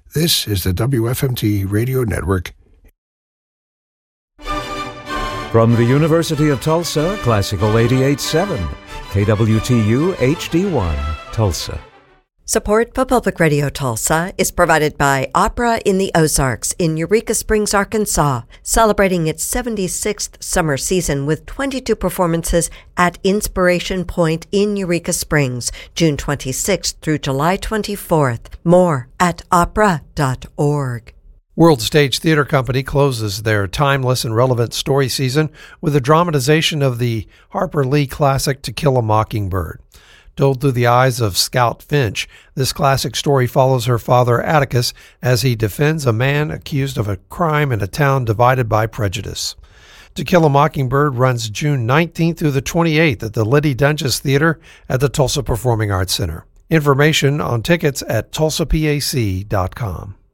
This is the WFMT Radio Network. From the University of Tulsa, Classical 88.7, KWTU HD1, Tulsa. Support for Public Radio Tulsa is provided by Opera in the Ozarks in Eureka Springs, Arkansas, celebrating its 76th summer season with 22 performances at Inspiration Point in Eureka Springs, June 26th through July 24th. More at opera.org. World Stage Theater Company closes their timeless and relevant story season with a dramatization of the Harper Lee classic To Kill a Mockingbird. Told through the eyes of Scout Finch, this classic story follows her father Atticus as he defends a man accused of a crime in a town divided by prejudice. To Kill a Mockingbird runs June 19th through the 28th at the Liddy Dunges Theater at the Tulsa Performing Arts Center. Information on tickets at tulsapac.com.